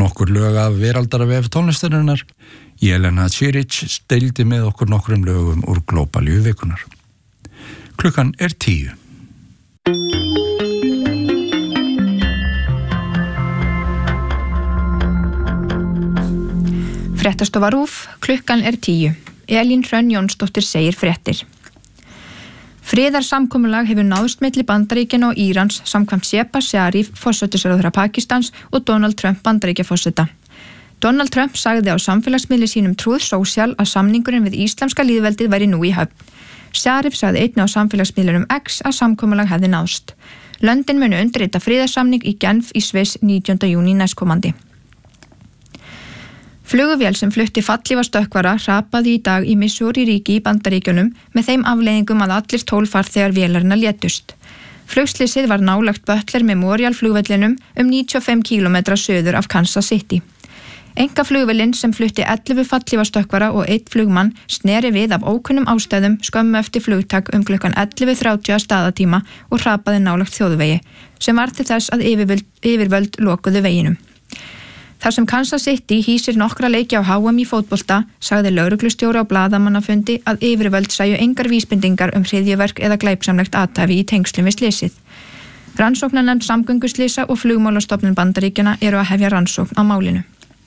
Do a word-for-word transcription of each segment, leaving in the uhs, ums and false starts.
nokkur lög af veraldaravef tónlistarinnar. Jelena Čirić deildi með okkur nokkrum lögum úr Glóbalíu vikunar. Klukkan er tíu. Fréttastofa RÚV, klukkan er tíu. Elín Hrönn Jónsdóttir segir fréttir. Friðarsamkomulag hefur náðst milli Bandaríkjanna og Írans samkvæmt Shehbaz Sharif, forsætisráðherra Pakistans, og Donald Trump Bandaríkjaforseta. Donald Trump sagði á samfélagsmiðli sínum Truth Social að samningurinn við íslamska lýðveldið væri nú í höfn. Sharif sagði einnig á samfélagsmiðlunum X að samkomulag hefði náðst. Löndin munu undirrita friðarsamning í Genf í Sviss nítjánda júní næstkomandi. Flugvél sem flutti fallífa stökkvara hrapaði í dag í Missouri ríki í Bandaríkjunum með þeim afleiðingum að allir tólf farþegar vélarinnar létust. Flugslysið var nálægt Butler Memorial flugvellinum um níutíu og fimm kílómetra suður af Kansas City. Einkaflugvélin sem flutti ellefu fallífa stökkvara og einn flugmann sneri við af ókunnum ástæðum skömmu eftir flugtak um klukkan ellefu þrjátíu að staðatíma og hrapaði nálægt þjóðvegi, sem var til þess að yfirvöld, yfirvöld lokuðu veginum. Þar sem Kansas City hýsir nokkra leiki á H M í fótbolta, sagði lögreglustjóri á blaðamannafundi að yfirvöld sæju engar vísbendingar um hryðjuverk eða glæpsamlegt athæfi í tengslum við slysið. Rannsóknarnefnd samgönguslysa og flugmálastofnun Bandaríkjanna eru að hefja rannsókn á málinu.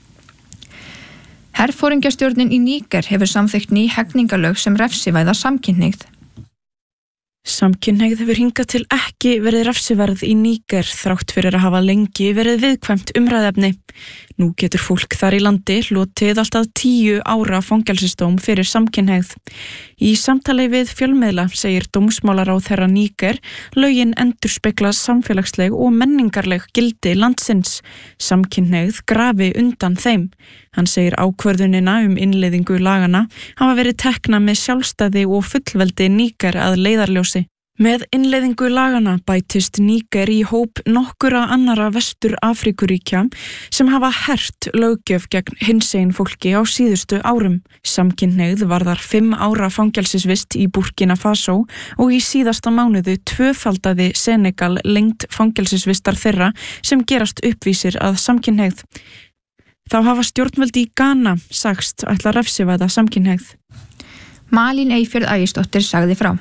Herforingjastjórnin í Níger hefur samþykkt ný hegningalög sem refsivæða samkynhneigð. Samkynhneigð hefur hingað til ekki verið refsiverð í Níger þrátt fyrir að hafa lengi verið viðkvæmt umræðefni. Nú getur fólk þar í landi hlotið alltaf tíu ára fangelsisdóm fyrir samkynhneigð. Í samtali við fjölmiðla segir dómsmálaráðherra Níger lögin endurspegla samfélagsleg og menningarleg gildi landsins. Samkynhneigð grafi undan þeim. Hann segir ákvörðunina um innleiðingu lagana hafa verið tekna með sjálfstæði og fullveldi Níger að leiðarljósi. Með innleiðingu lagana bætist Níger í hóp nokkura annara vestur Afríkuríkja sem hafa hert löggjöf gegn hinsegin fólki á síðustu árum. Samkynhneigð varðar fimm ára fangelsisvist í Burkina Faso og í síðasta mánuðu tvöfaldaði Senegal lengd fangelsisvistar þeirra sem gerast uppvísir að samkynhneigð. Þá hafa stjórnvöld í Ghana sagst ætla refsivæða samkynhneigð. Malín Eyfjörð Ægisdóttir sagði frá.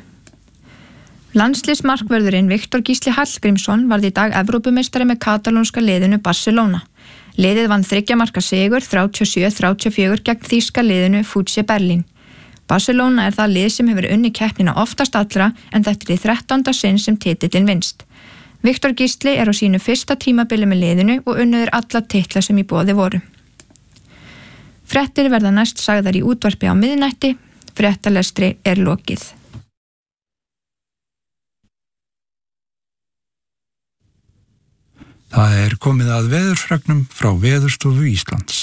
Landsliðsmarkvörðurinn Viktor Gísli Hallgrímsson varð í dag Evrópumeistari með katalónska liðinu Barcelona. Liðið vann þriggja marka sigur þrjátíu og sjö þrjátíu og fjögur gegn þýska liðinu Futsi Berlín. Barcelona er það lið sem hefur unnið keppnina oftast allra en þetta er í þrettánda sinn sem titillinn vinst. Viktor Gísli er á sínu fyrsta tímabili með liðinu og unnuður alla titla sem í boði voru. Fréttir verða næst sagðar í útvarpi á miðnætti, fréttalestri er lokið. Það er komið að veðurfregnum frá Veðurstofu Íslands.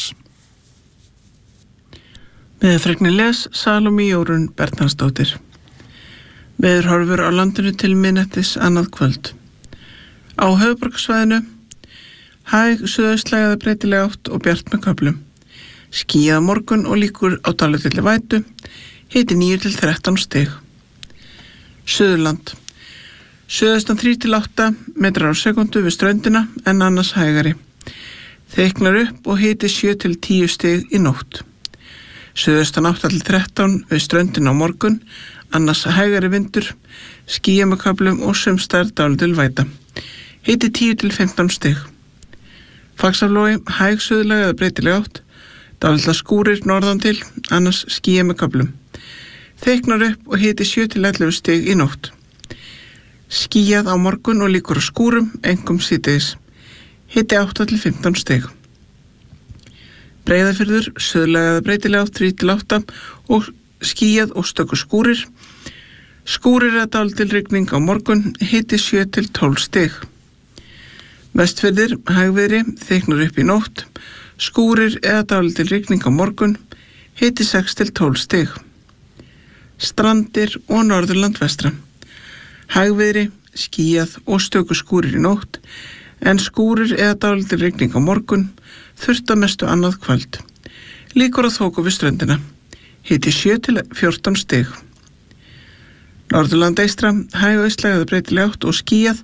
Veðurfregni les Salóme Jórunn Bernharðsdóttir. Veðurhorfur á landinu til miðnættis annað kvöld. Á höfuðborgarsvæðinu hæg suðaustlæg eða breytileg átt og bjart með köflum. Skýjað morgun og líkur á dálítilli vætu, hiti níu til þrettán stig. Suðurland. Suðaustan þrír til átta metrar á sekundu við ströndina en annars hægari. Þykknar upp og hiti sjö til tíu stig í nótt. Suðaustan átta til þrettán við ströndina á morgun, annars hægari vindur, skýjað með köflum og sumstaðar dálítil væta. Hiti tíu til fimmtán stig. Faxaflói, hæg suðlæg eða breytileg átt, dálitla skúrir norðan til, annars skýjað með köflum. Þykknar upp og hiti sjö til ellefu stig í nótt. Skýjað á morgun og líkur á skúrum, einkum síðdegis. Hiti átta til fimmtán stig. Breiðafjörður, suðlæg eða breytileg átt þrír til átta og skýjað og stöku skúrir. Skúrir eða dálítil rigning á morgun, hiti sjö til tólf stig. Vestfjörðir, hægviðri, þykknar upp í nótt, skúrir eða dálítil rigning á morgun, hiti sex til tólf stig. Strandir og Norðurland vestra. Hægviðri, skýjað og stöku skúrir í nótt, en skúrir eða dálítil rigning á morgun, þurrt að mestu annað kvöld. Líkur á þoku við ströndina. Hiti sjö til fjórtán stig. Norðurland eystra, hæg austlæg eða breytileg átt og skýjað